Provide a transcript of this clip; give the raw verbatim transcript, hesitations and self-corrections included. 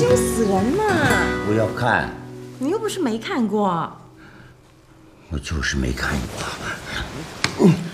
心死人了！ 我要看。 你又不是没看过。 我就是没看过。